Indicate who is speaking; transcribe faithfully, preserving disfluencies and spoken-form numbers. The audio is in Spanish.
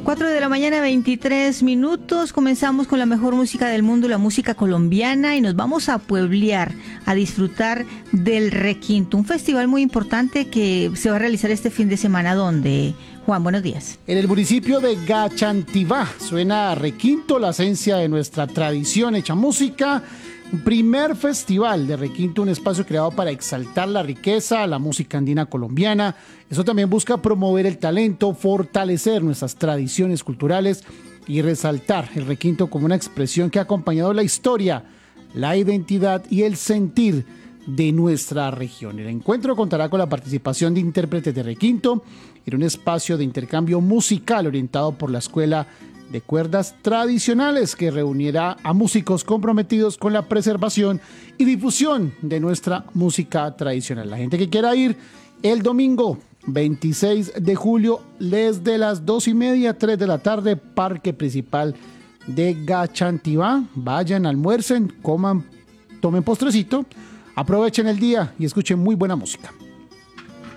Speaker 1: cuatro de la mañana, veintitrés minutos. Comenzamos con la mejor música del mundo, la música colombiana, y nos vamos a pueblear, a disfrutar del Requinto, un festival muy importante que se va a realizar este fin de semana. ¿Dónde? Juan, buenos días.
Speaker 2: En el municipio de Gachantivá suena Requinto, la esencia de nuestra tradición hecha música. Un primer festival de Requinto, un espacio creado para exaltar la riqueza, la música andina colombiana. Eso también busca promover el talento, fortalecer nuestras tradiciones culturales y resaltar el Requinto como una expresión que ha acompañado la historia, la identidad y el sentir de nuestra región. El encuentro contará con la participación de intérpretes de Requinto en un espacio de intercambio musical orientado por la Escuela de Cuerdas Tradicionales, que reunirá a músicos comprometidos con la preservación y difusión de nuestra música tradicional. La gente que quiera ir el domingo veintiséis de julio, desde las dos y media, tres de la tarde, Parque Principal de Gachantivá. Vayan, almuercen, coman, tomen postrecito, aprovechen el día y escuchen muy buena música.